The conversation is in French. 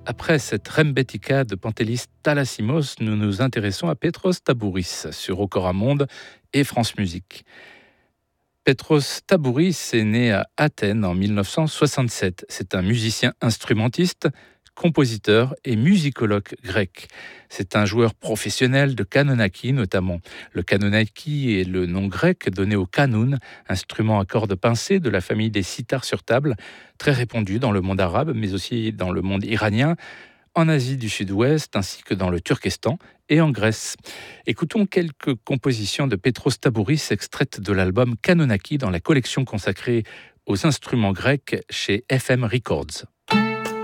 Après cette Rembetika de Pantelis Thalassimos, nous nous intéressons à Petros Tabouris sur Okora Monde et France Musique. Petros Tabouris est né à Athènes en 1967. C'est un musicien instrumentiste, compositeur et musicologue grec. C'est un joueur professionnel de kanonaki notamment. Le kanonaki est le nom grec donné au kanoun, instrument à cordes pincées de la famille des sitars sur table, très répandu dans le monde arabe, mais aussi dans le monde iranien, en Asie du Sud-Ouest, ainsi que dans le Turkestan et en Grèce. Écoutons quelques compositions de Petros Tabouris extraites de l'album Kanonaki dans la collection consacrée aux instruments grecs chez FM Records.